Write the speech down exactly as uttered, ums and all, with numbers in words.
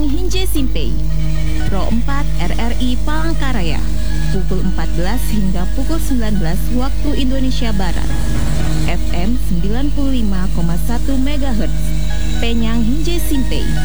Penyang Hinje Simpei. Pro empat R R I Palangkaraya, pukul empat belas hingga pukul sembilan belas waktu Indonesia Barat. F M sembilan puluh lima koma satu megahertz. Penyang Hinje Simpei.